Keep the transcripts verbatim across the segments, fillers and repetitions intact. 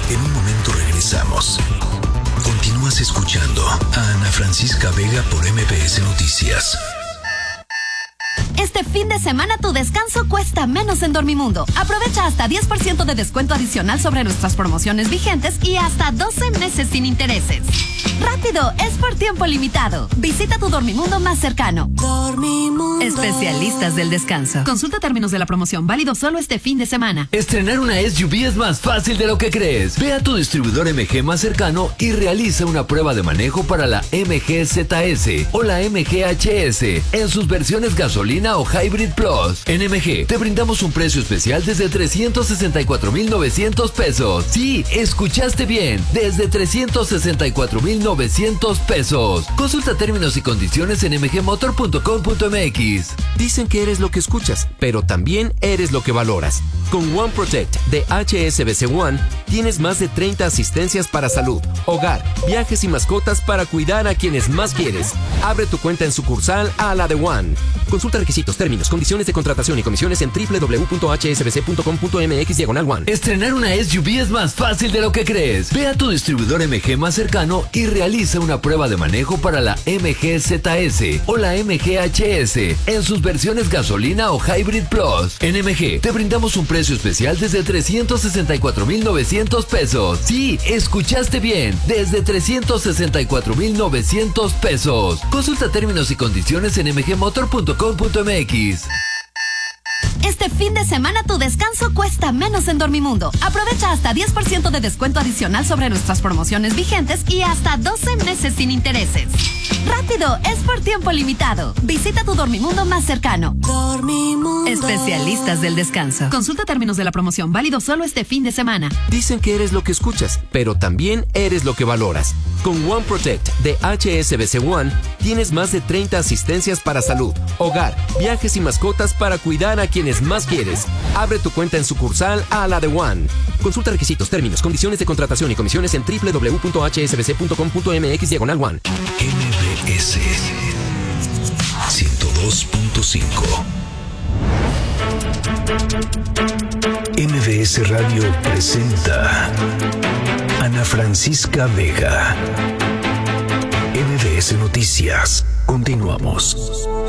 En un momento regresamos. Continúas escuchando a Ana Francisca Vega por M B S Noticias. Este fin de semana tu descanso cuesta menos en Dormimundo. Aprovecha hasta diez por ciento de descuento adicional sobre nuestras promociones vigentes y hasta doce meses sin intereses. ¡Rápido! Es por tiempo limitado. Visita tu Dormimundo más cercano. Dormimundo. Especialistas del descanso. Consulta términos de la promoción. Válido solo este fin de semana. Estrenar una S U V es más fácil de lo que crees. Ve a tu distribuidor M G más cercano y realiza una prueba de manejo para la M G Z S o la M G H S en sus versiones gasolina o Hybrid Plus. En M G te brindamos un precio especial desde trescientos sesenta y cuatro mil novecientos pesos. Sí, escuchaste bien, desde trescientos sesenta y cuatro mil novecientos pesos. Consulta términos y condiciones en m g motor punto com punto m x. Dicen que eres lo que escuchas, pero también eres lo que valoras. Con One Protect de H S B C One tienes más de treinta asistencias para salud, hogar, viajes y mascotas para cuidar a quienes más quieres. Abre tu cuenta en sucursal a la de One. Consulta requisitos, términos, condiciones de contratación y comisiones en w w w punto h s b c punto com punto m x diagonal One. Estrenar una S U V es más fácil de lo que crees. Ve a tu distribuidor M G más cercano y realiza una prueba de manejo para la M G Z S o la M G H S en sus versiones gasolina o Hybrid Plus. En M G te brindamos un precio especial desde trescientos sesenta y cuatro mil novecientos pesos. Sí, escuchaste bien, desde trescientos sesenta y cuatro mil novecientos pesos. Consulta términos y condiciones en m g motor punto com punto m x. Este fin de semana tu descanso cuesta menos en Dormimundo. Aprovecha hasta diez por ciento de descuento adicional sobre nuestras promociones vigentes y hasta doce meses sin intereses. ¡Rápido! Es por tiempo limitado. Visita tu Dormimundo más cercano. Dormimundo. Especialistas del descanso. Consulta términos de la promoción. Válido solo este fin de semana. Dicen que eres lo que escuchas, pero también eres lo que valoras. Con One Protect de H S B C One tienes más de treinta asistencias para salud, hogar, viajes y mascotas para cuidar a quienes más quieres. Abre tu cuenta en sucursal a la de One. Consulta requisitos, términos, condiciones de contratación y comisiones en w w w punto h s b c punto com punto m x diagonal One. M B S ciento dos punto cinco. M B S Radio presenta Ana Francisca Vega. M B S Noticias. Continuamos.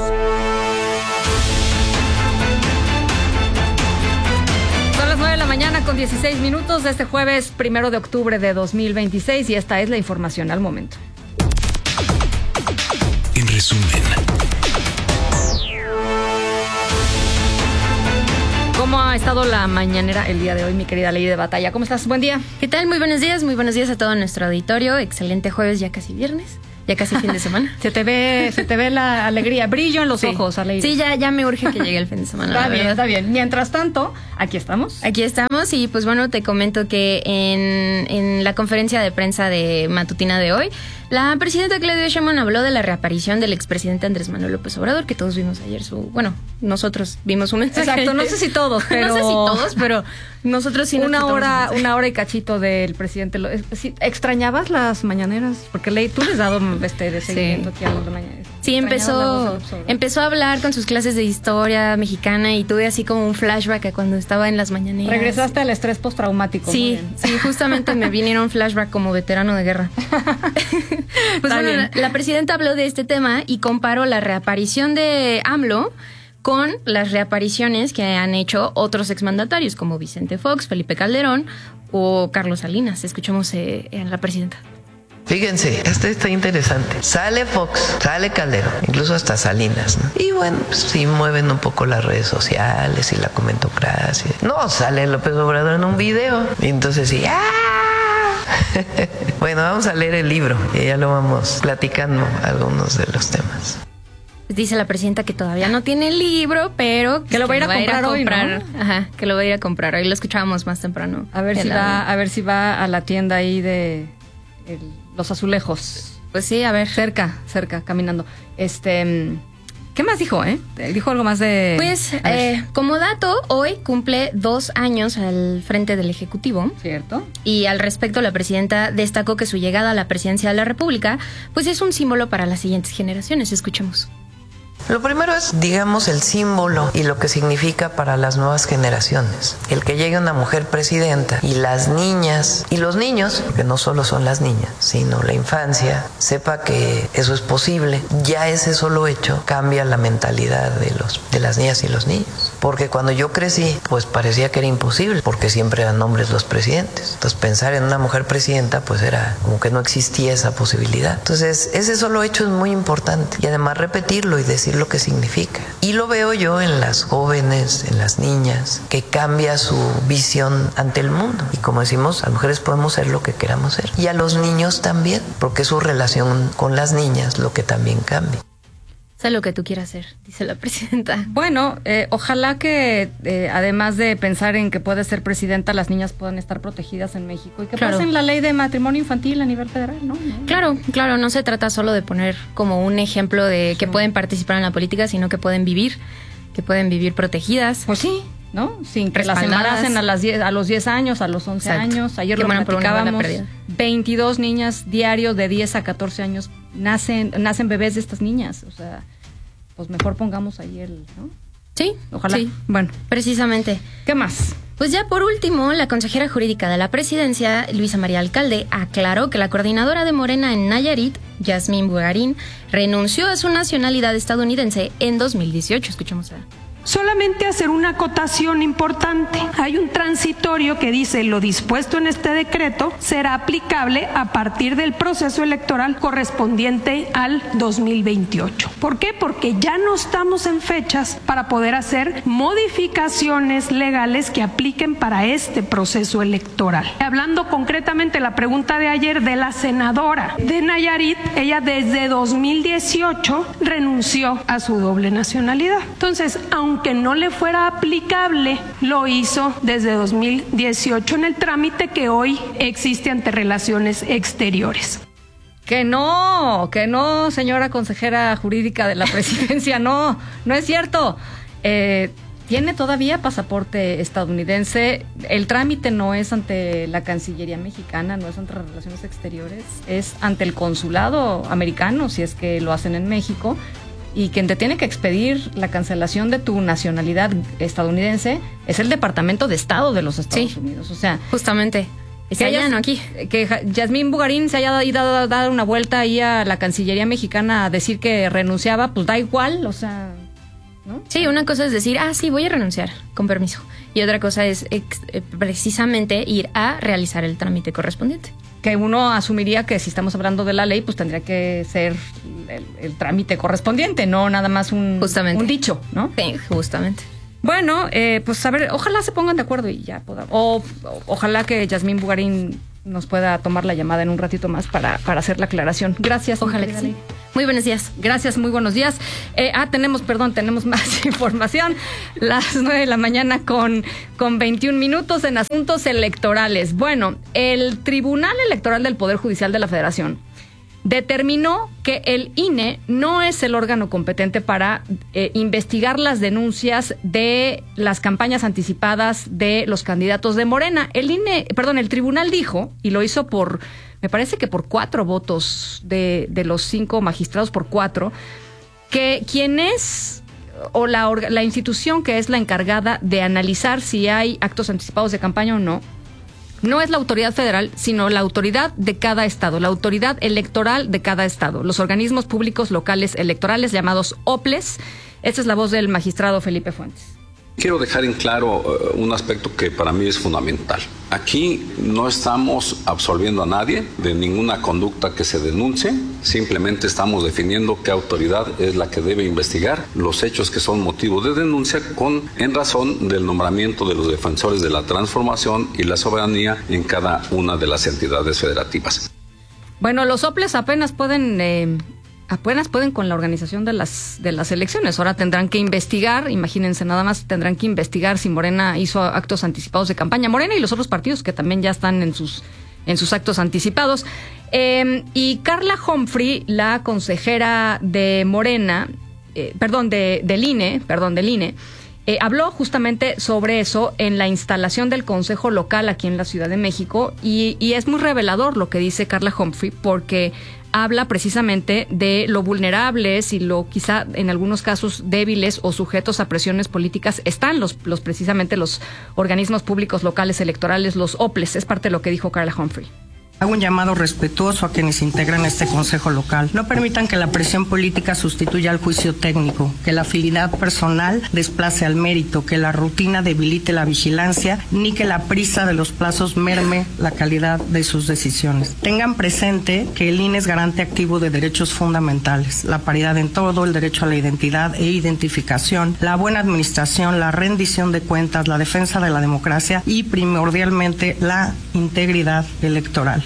Mañana con dieciséis minutos de este jueves primero de octubre de dos mil veintiséis y esta es la información al momento. En resumen, ¿cómo ha estado la mañanera el día de hoy, mi querida Ley de Batalla? ¿Cómo estás? Buen día. ¿Qué tal? Muy buenos días, muy buenos días a todo nuestro auditorio. Excelente jueves, ya casi viernes. Ya casi fin de semana. Se te ve, se te ve la alegría, brillo en los sí. ojos, Aleida. Sí, ya, ya me urge que llegue el fin de semana. Está bien, está bien. Mientras tanto, aquí estamos. Aquí estamos y pues bueno, te comento que en, en la conferencia de prensa de matutina de hoy, la presidenta Claudia Sheinbaum habló de la reaparición del expresidente Andrés Manuel López Obrador, que todos vimos ayer su... Bueno, nosotros vimos un mensaje. Exacto, no sé si todos, pero... no sé si todos, pero nosotros sí nos Una hora, un una hora y cachito del presidente. ¿Extrañabas las mañaneras? Porque Ley, tú les has dado este de seguimiento sí. aquí a las mañaneras. Sí, empezó, empezó a hablar con sus clases de historia mexicana y tuve así como un flashback a cuando estaba en las mañaneras. Regresaste al estrés postraumático. Sí, sí, justamente me vinieron flashback como veterano de guerra. Pues bueno, la, la presidenta habló de este tema y comparó la reaparición de AMLO con las reapariciones que han hecho otros exmandatarios como Vicente Fox, Felipe Calderón o Carlos Salinas. Escuchamos eh, a la presidenta. Fíjense, este está interesante. Sale Fox, sale Calderón, incluso hasta Salinas, ¿no? Y bueno, pues sí mueven un poco las redes sociales y la comentocracia. No, sale López Obrador en un video. Y entonces sí, ¡ah! Bueno, vamos a leer el libro y ya lo vamos platicando algunos de los temas. Dice la presidenta que todavía no tiene el libro, pero que lo va a ir a comprar hoy, ¿no? Ajá, que lo va a ir a comprar hoy. Lo escuchábamos más temprano. A ver si va, a ver si va a la tienda ahí de el, los azulejos. Pues sí, a ver. Cerca, cerca, caminando. Este, ¿qué más dijo, eh? Dijo algo más de... Pues, eh, como dato, hoy cumple dos años al frente del Ejecutivo. Cierto. Y al respecto, la presidenta destacó que su llegada a la presidencia de la República, pues es un símbolo para las siguientes generaciones. Escuchemos. Lo primero es, digamos, el símbolo y lo que significa para las nuevas generaciones. El que llegue una mujer presidenta y las niñas y los niños, porque no solo son las niñas, sino la infancia, sepa que eso es posible. Ya ese solo hecho cambia la mentalidad de, los, de las niñas y los niños. Porque cuando yo crecí, pues parecía que era imposible, porque siempre eran hombres los presidentes. Entonces pensar en una mujer presidenta, pues era como que no existía esa posibilidad. Entonces ese solo hecho es muy importante. Y además repetirlo y decir lo que significa. Y lo veo yo en las jóvenes, en las niñas, que cambia su visión ante el mundo. Y como decimos, las mujeres podemos ser lo que queramos ser. Y a los niños también, porque es su relación con las niñas lo que también cambia. Sé lo que tú quieras hacer, dice la presidenta. Bueno, eh, ojalá que eh, además de pensar en que puede ser presidenta, las niñas puedan estar protegidas en México y que claro. pasen la ley de matrimonio infantil a nivel federal, ¿no? ¿no? Claro, claro, no se trata solo de poner como un ejemplo de que sí. pueden participar en la política, sino que pueden vivir, que pueden vivir protegidas. Pues sí, ¿no? Sin que las embaracen a, las diez, a los diez años, a los once Exacto. años. Ayer que lo platicábamos, veintidós niñas diarios de diez a catorce años nacen nacen bebés de estas niñas, o sea, pues mejor pongamos ahí el, ¿no? Sí, ojalá. Sí. Bueno, precisamente. ¿Qué más? Pues ya por último, la consejera jurídica de la presidencia, Luisa María Alcalde, aclaró que la coordinadora de Morena en Nayarit, Yasmín Bugarín, renunció a su nacionalidad estadounidense en dos mil dieciocho. Escuchemos a... Solamente hacer una acotación importante. Hay un transitorio que dice lo dispuesto en este decreto será aplicable a partir del proceso electoral correspondiente al dos mil veintiocho. ¿Por qué? Porque ya no estamos en fechas para poder hacer modificaciones legales que apliquen para este proceso electoral. Hablando concretamente la pregunta de ayer de la senadora de Nayarit, ella desde dos mil dieciocho renunció a su doble nacionalidad. Entonces, aunque Aunque no le fuera aplicable, lo hizo desde dos mil dieciocho en el trámite que hoy existe ante Relaciones Exteriores. Que no, que no, señora consejera jurídica de la presidencia, no, no es cierto. Eh, tiene todavía pasaporte estadounidense. El trámite no es ante la Cancillería mexicana, no es ante Relaciones Exteriores, es ante el consulado americano, si es que lo hacen en México. Y quien te tiene que expedir la cancelación de tu nacionalidad estadounidense es el Departamento de Estado de los Estados sí, Unidos. O sea, justamente. Es allá, no aquí. Que Yasmín Bugarín se haya ido a dar una vuelta ahí a la Cancillería mexicana a decir que renunciaba, pues da igual, o sea, ¿no? Sí, una cosa es decir, ah, sí, voy a renunciar, con permiso. Y otra cosa es ex, eh, precisamente ir a realizar el trámite correspondiente. Que uno asumiría que si estamos hablando de la ley, pues tendría que ser el, el trámite correspondiente, no nada más un, justamente. un dicho, ¿no? Sí, justamente. Bueno, eh, pues a ver, ojalá se pongan de acuerdo y ya podamos. O, o ojalá que Yasmín Bugarín nos pueda tomar la llamada en un ratito más para, para hacer la aclaración. Gracias. Ojalá que sí. Muy buenos días. Gracias, muy buenos días. Eh, ah, tenemos, perdón, tenemos más información. Las nueve de la mañana con, con veintiún minutos en asuntos electorales. Bueno, el Tribunal Electoral del Poder Judicial de la Federación determinó que el I N E no es el órgano competente para eh, investigar las denuncias de las campañas anticipadas de los candidatos de Morena. El I N E, perdón, el tribunal dijo, y lo hizo por, me parece que por cuatro votos de, de los cinco magistrados, por cuatro, que quien es o la, la institución que es la encargada de analizar si hay actos anticipados de campaña o no, no es la autoridad federal, sino la autoridad de cada estado, la autoridad electoral de cada estado, los organismos públicos locales electorales llamados O P L E S. Esta es la voz del magistrado Felipe Fuentes. Quiero dejar en claro uh, un aspecto que para mí es fundamental. Aquí no estamos absolviendo a nadie de ninguna conducta que se denuncie, simplemente estamos definiendo qué autoridad es la que debe investigar los hechos que son motivo de denuncia con, en razón del nombramiento de los defensores de la transformación y la soberanía en cada una de las entidades federativas. Bueno, los O P L E S apenas pueden... Eh... Apenas pueden con la organización de las de las elecciones. Ahora tendrán que investigar, imagínense nada más, tendrán que investigar si Morena hizo actos anticipados de campaña. Morena y los otros partidos que también ya están en sus en sus actos anticipados. Eh, y Carla Humphrey, la consejera de Morena, eh, perdón, de, del I N E, perdón, del I N E, eh, habló justamente sobre eso en la instalación del Consejo Local aquí en la Ciudad de México y, y es muy revelador lo que dice Carla Humphrey porque habla precisamente de lo vulnerables y lo quizá en algunos casos débiles o sujetos a presiones políticas están los, los precisamente los organismos públicos locales electorales, los O P L E S. Es parte de lo que dijo Carla Humphrey. Hago un llamado respetuoso a quienes integran este Consejo Local. No permitan que la presión política sustituya al juicio técnico, que la afinidad personal desplace al mérito, que la rutina debilite la vigilancia, ni que la prisa de los plazos merme la calidad de sus decisiones. Tengan presente que el I N E es garante activo de derechos fundamentales, la paridad en todo, el derecho a la identidad e identificación, la buena administración, la rendición de cuentas, la defensa de la democracia y primordialmente la integridad electoral.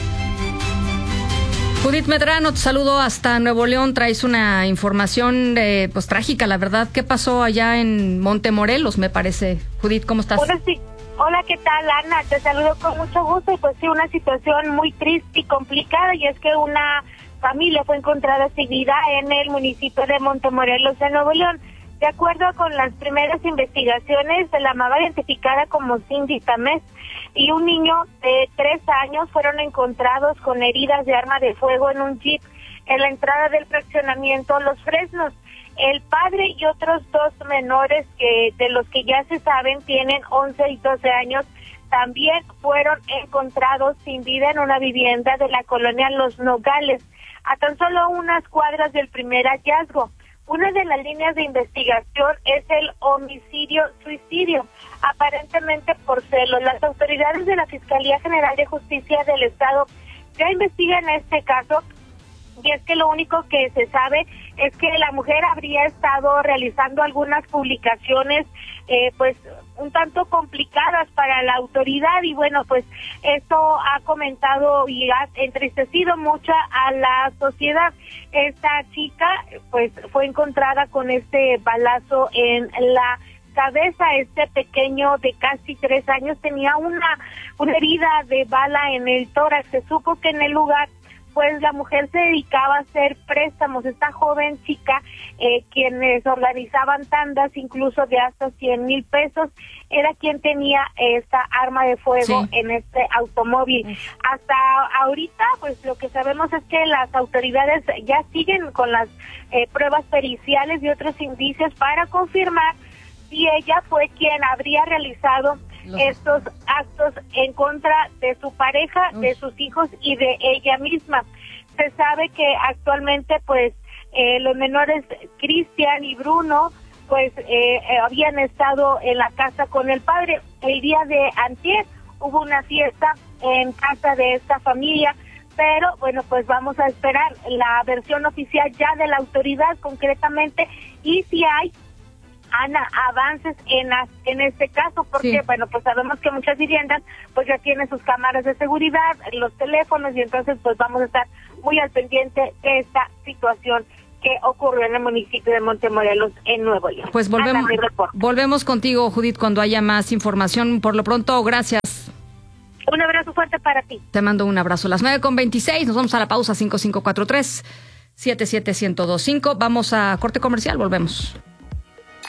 Judith Medrano, te saludo hasta Nuevo León. Traes una información eh, pues trágica, la verdad. ¿Qué pasó allá en Montemorelos, me parece? Judith, ¿cómo estás? Hola, sí. Hola, ¿qué tal, Ana? Te saludo con mucho gusto. Y pues sí, una situación muy triste y complicada, y es que una familia fue encontrada sin vida en el municipio de Montemorelos, en Nuevo León. De acuerdo con las primeras investigaciones, la mamá identificada como Cindy Tamés y un niño de tres años fueron encontrados con heridas de arma de fuego en un jeep en la entrada del fraccionamiento Los Fresnos. El padre y otros dos menores que de los que ya se saben tienen once y doce años también fueron encontrados sin vida en una vivienda de la colonia Los Nogales, a tan solo unas cuadras del primer hallazgo. Una de las líneas de investigación es el homicidio-suicidio, aparentemente por celos. Las autoridades de la Fiscalía General de Justicia del Estado ya investigan este caso, y es que lo único que se sabe es que la mujer habría estado realizando algunas publicaciones eh, pues un tanto complicadas para la autoridad, y bueno, pues esto ha comentado y ha entristecido mucho a la sociedad. Esta chica pues fue encontrada con este balazo en la cabeza. Este pequeño de casi tres años tenía una, una herida de bala en el tórax. Se supo que en el lugar pues la mujer se dedicaba a hacer préstamos. Esta joven chica, eh, quienes organizaban tandas incluso de hasta cien mil pesos, era quien tenía esta arma de fuego sí. en este automóvil. Sí. Hasta ahorita, pues lo que sabemos es que las autoridades ya siguen con las eh, pruebas periciales y otros indicios para confirmar si ella fue quien habría realizado Los... estos actos en contra de su pareja, Uf. de sus hijos y de ella misma. Se sabe que actualmente pues eh, los menores Cristian y Bruno pues eh, habían estado en la casa con el padre. El día de antier hubo una fiesta en casa de esta familia, pero bueno, pues vamos a esperar la versión oficial ya de la autoridad concretamente, y si hay Ana, avances en, las, en este caso, porque, sí. bueno, pues sabemos que muchas viviendas pues ya tienen sus cámaras de seguridad, los teléfonos, y entonces pues vamos a estar muy al pendiente de esta situación que ocurrió en el municipio de Montemorelos, en Nuevo León. Pues volvemos, volvemos contigo, Judith, cuando haya más información. Por lo pronto, gracias. Un abrazo fuerte para ti. Te mando un abrazo. Las nueve con veintiséis, nos vamos a la pausa. Cinco cinco cuatro tres, siete siete uno cero dos cinco. Vamos a corte comercial, volvemos.